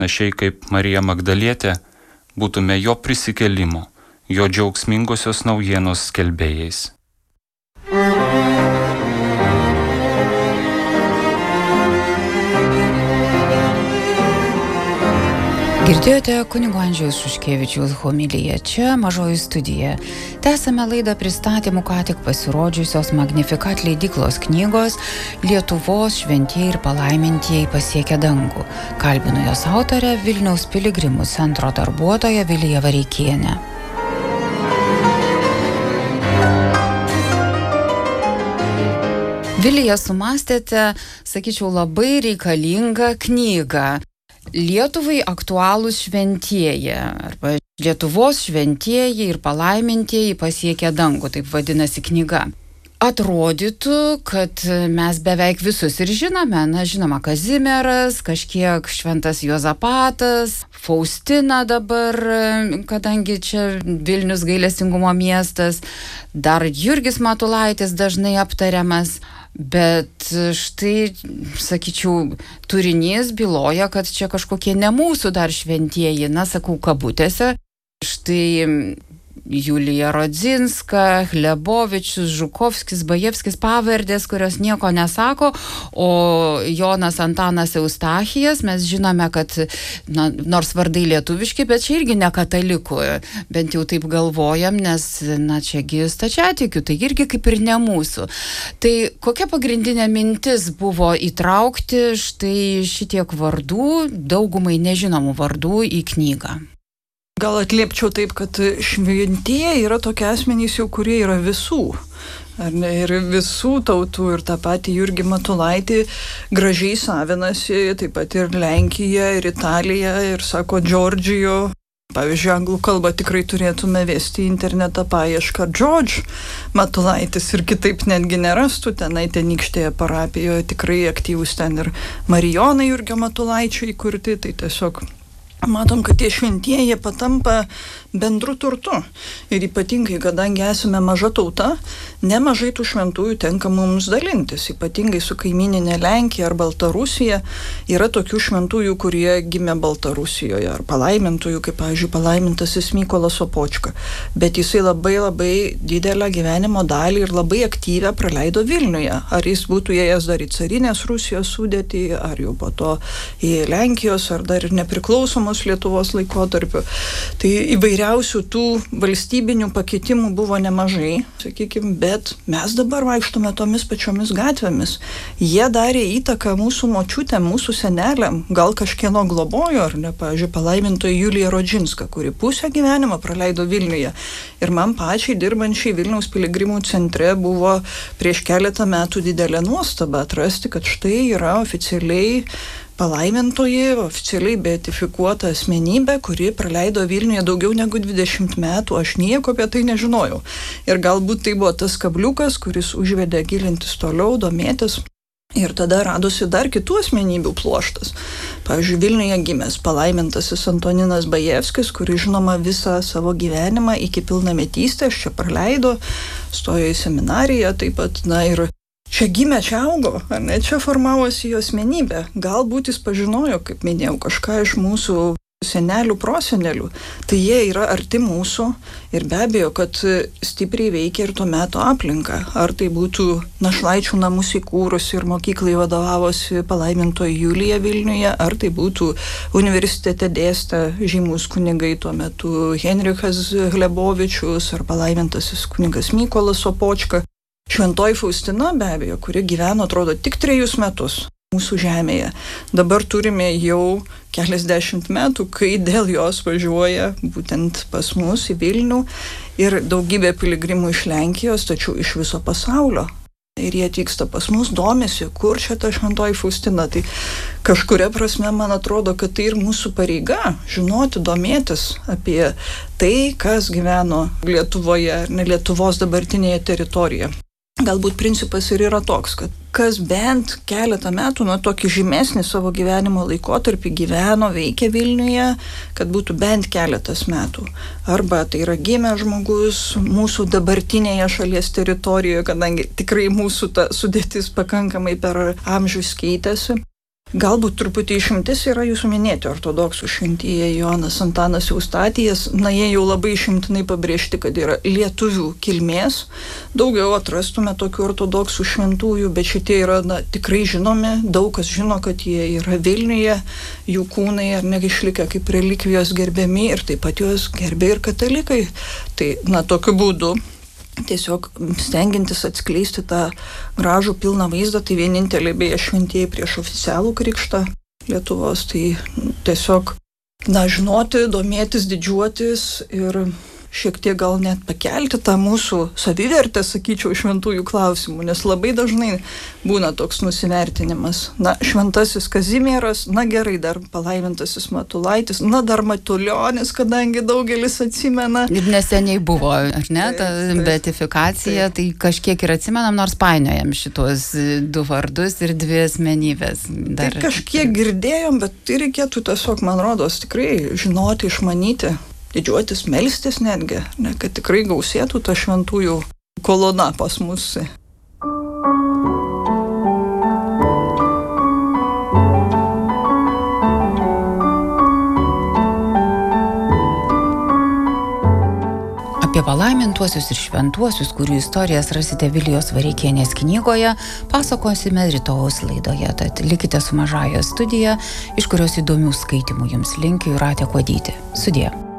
Našiai kaip Marija Magdalietė, būtume jo prisikėlimo, jo džiaugsmingosios naujienos skelbėjais. Girdėjote kunigo Andžejaus Šuškevičiaus homiliją, čia Mažoji studija. Tęsame laidą pristatymu ką tik pasirodžiusios Magnificat leidyklos knygos Lietuvos šventieji ir palaimintieji pasiekia dangų. Kalbinu jos autorę Vilniaus piligrimų centro darbuotoją Viliją Vareikienę. Vilija, sumastėte, sakyčiau, labai reikalingą knygą. Lietuvai aktualūs šventieji arba Lietuvos šventieji ir palaimintieji pasiekia dangų, taip vadinasi knyga. Atrodytų, kad mes beveik visus ir žinome, žinoma, Kazimieras, kažkiek šventas Juozapatas, Faustina dabar, kadangi čia Vilnius gailestingumo miestas, dar Jurgis Matulaitis dažnai aptariamas. Bet štai, sakyčiau, turinys byloja, kad čia kažkokie ne mūsų dar šventieji, sakau kabutėse. Štai Julija Rodzinska, Hlebovičius, Žukovskis, Bajevskis pavardės, kurios nieko nesako, o Jonas Antanas Eustachijas, mes žinome, kad nors vardai lietuviški, bet čia irgi ne katalikų, bent jau taip galvojam, nes čiagi stačiatikių, tai irgi kaip ir ne mūsų. Tai kokia pagrindinė mintis buvo įtraukti štai šitiek vardų, daugumai nežinomų vardų į knygą? Gal atliepčiau taip, kad šventieji yra tokie asmenys jau, kurie yra visų. Ir visų tautų, ir tą patį Jurgį Matulaitį gražiai savinasi, taip pat ir Lenkija, ir Italija, ir sako Džordžijo. Pavyzdžiui, anglų kalbą tikrai turėtume vesti į internetą paiešką George Matulaitis ir kitaip netgi nerastų tenai tenykštėje parapijoje, tikrai aktyvus ten ir Marijonai Jurgio Matulaičio įkurti, tai tiesiog matom, kad tie šventieji patampa bendru turtu. Ir ypatingai, kadangi esame maža tauta, nemažai tų šventųjų tenka mums dalintis. Ypatingai su kaimyninė Lenkija ar Baltarusija yra tokių šventųjų, kurie gimė Baltarusijoje, ar palaimintųjų, kaip, pavyzdžiui, palaimintasis Mykolas Sopočka. Bet jisai labai didelę gyvenimo dalį ir labai aktyvią praleido Vilniuje. Ar jis būtų ėjęs dar į carinės Rusijos sudėtį, ar jau po to į Lenkijos, ar dar ir nepriklausomos Lietuvos laikotarpiu. Tai įvairiausių tų valstybinių pakeitimų buvo nemažai, sakykime, bet mes dabar vaikštome tomis pačiomis gatvėmis. Jie darė įtaką mūsų močiutėm, mūsų seneliam, gal kažkieno globojo, ar ne, pavyzdžiui, palaimintoji Julija Rodzinska, kuri pusę gyvenimą praleido Vilniuje. Ir man pačiai dirbančiai Vilniaus piligrimų centre buvo prieš keletą metų didelė nuostaba atrasti, kad štai yra oficialiai palaimintoji, oficialiai beatifikuota asmenybė, kuri praleido Vilniuje daugiau negu 20 metų, aš nieko apie tai nežinojau. Ir galbūt tai buvo tas kabliukas, kuris užvedė gilintis toliau, domėtis. Ir tada radosi dar kitų asmenybių pluoštas. Pavyzdžiui, Vilniuje gimęs palaimintasis Antoninas Bajevskis, kuris žinoma visą savo gyvenimą iki pilnametystės čia praleido, stojo į seminariją, taip pat, ir čia gimė, čia augo, ar ne, čia formavosi jo asmenybė. Galbūt jis pažinojo, kaip minėjau, kažką iš mūsų senelių, prosenelių. Tai jie yra arti mūsų ir be abejo, kad stipriai veikia ir tuo metu aplinką. Ar tai būtų našlaičių namus įkūrusi ir mokyklai vadovavosi palaimintoji Julija Vilniuje, ar tai būtų universitete dėstę žymus kunigai tuo metu Henrichas Hlebovičius ar palaimintasis kunigas Mykolas Sopočka. Šventoji Faustina, be abejo, kuri gyveno, atrodo, tik 3 metus mūsų žemėje. Dabar turime jau keliasdešimt metų, kai dėl jos važiuoja būtent pas mus į Vilnių ir daugybė piligrimų iš Lenkijos, tačiau iš viso pasaulio. Ir jie atvyksta pas mus, domisi, kur čia ta šventoji Faustina. Tai kažkuria prasme, man atrodo, kad tai ir mūsų pareiga žinoti, domėtis apie tai, kas gyveno Lietuvoje, ne Lietuvos dabartinėje teritorijoje. Galbūt principas ir yra toks, kad kas bent keletą metų, tokį žymesnį savo gyvenimo laikotarpį gyveno, veikė Vilniuje, kad būtų bent keletas metų. Arba tai yra gimęs žmogus mūsų dabartinėje šalies teritorijoje, kadangi tikrai mūsų ta sudėtis pakankamai per amžius keitėsi. Galbūt truputį išimtis yra jūsų minėti ortodoksų šventieji Jonas Antanas Eustatijas. Na, jie jau labai išimtinai pabrėžti, kad yra lietuvių kilmės. Daugiau atrastume tokių ortodoksų šventųjų, bet šitie yra tikrai žinomi. Daug kas žino, kad jie yra Vilniuje, jų kūnai ar ne išlikę kaip relikvijos gerbiami ir taip pat juos gerbė ir katalikai. Tai, tokiu būdu tiesiog stengiantis atskleisti tą gražų pilną vaizdą, tai vieninteliai beje šventieji prieš oficialų krikštą Lietuvos, tai tiesiog, žinoti, domėtis, didžiuotis ir šiek tiek gal net pakelti tą mūsų savivertę, sakyčiau, šventųjų klausimų, nes labai dažnai būna toks nusivertinimas. Šventasis Kazimieras, gerai, dar palaimintasis Matulaitis, dar Matulionis, kadangi daugelis atsimena. Ir neseniai buvo, ar ne, ta beatifikacija, tai kažkiek ir atsimenam, nors painiojam šitos du vardus ir dvi asmenybės. Tai kažkiek girdėjom, bet tai reikėtų tiesiog, man rodos, tikrai žinoti, išmanyti. Didžiuotis, melstis netgi, kad tikrai gausėtų ta šventųjų kolona pas mus. Apie palaimintuosius ir šventuosius, kurių istorijas rasite Vilijos Vareikienės knygoje, pasakosime rytojaus laidoje. Tad likite su Mažąja studija, iš kurios įdomių skaitimų jums linki Jūratė Kuodytė. Sudie.